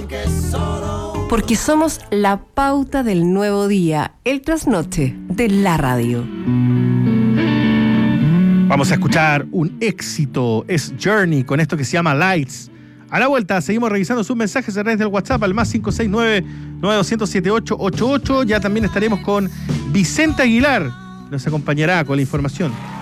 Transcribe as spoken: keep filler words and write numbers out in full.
Porque somos la pauta del nuevo día, el trasnoche de la radio. Vamos a escuchar un éxito, es Journey, con esto que se llama Lights. A la vuelta, seguimos revisando sus mensajes a través del WhatsApp al más cinco seis nueve, nueve dos cero siete ocho ocho ocho. Ya también estaremos con Vicente Aguilar, nos acompañará con la información.